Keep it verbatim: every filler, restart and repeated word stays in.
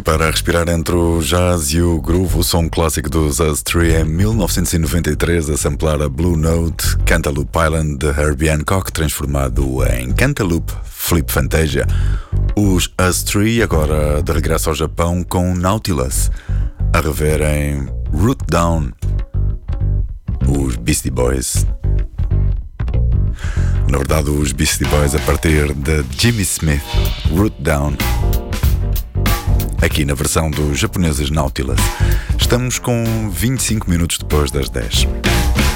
música para respirar entre o jazz e o groove, o som clássico dos Us três em mil novecentos e noventa e três, a samplar a Blue Note, Cantaloupe Island de Herbie Hancock, transformado em Cantaloupe Flip Fantasia. Os Us três agora de regresso ao Japão com Nautilus, a rever em Root Down, os Beastie Boys. Na verdade, os Beastie Boys a partir de Jimmy Smith, Root Down, aqui na versão dos japoneses Nautilus. Estamos com vinte e cinco minutos depois das dez.